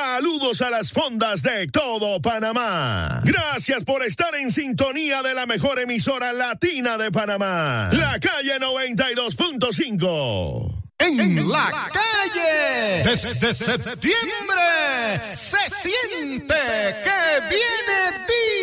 Saludos a las fondas de todo Panamá. Gracias por estar en sintonía de la mejor emisora latina de Panamá, La Calle 92.5. En la calle, desde septiembre, se siente que viene